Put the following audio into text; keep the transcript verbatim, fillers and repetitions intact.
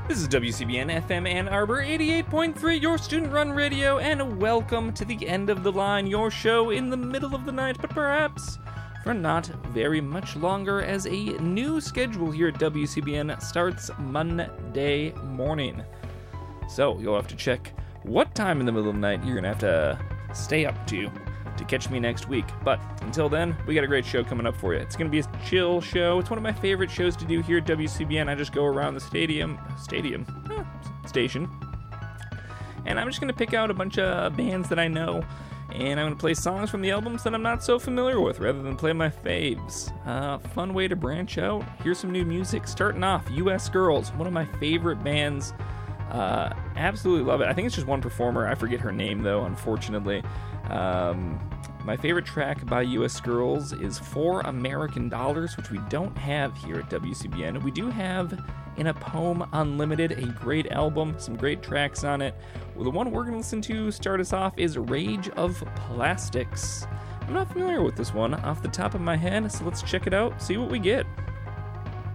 This is W C B N F M Ann Arbor eighty-eight point three, your student-run radio, and welcome to the end of the line, your show in the middle of the night, but perhaps for not very much longer, as a new schedule here at W C B N starts Monday morning. So you'll have to check what time in the middle of the night you're going to have to stay up to to catch me next week. But until then, we got a great show coming up for you. It's going to be a chill show. It's one of my favorite shows to do here at W C B N. I just go around the stadium, stadium, eh, station, and I'm just going to pick out a bunch of bands that I know, and I'm going to play songs from the albums that I'm not so familiar with, rather than play my faves. Uh, fun way to branch out. Here's some new music. Starting off, U S Girls, one of my favorite bands. Uh, absolutely love it. I think it's just one performer. I forget her name, though, unfortunately. Um, my favorite track by U S Girls is For American Dollars, which we don't have here at W C B N. We do have In a Poem Unlimited, a great album, some great tracks on it. Well, the one we're going to listen to start us off is Rage of Plastics. I'm not familiar with this one off the top of my head, so let's check it out, see what we get.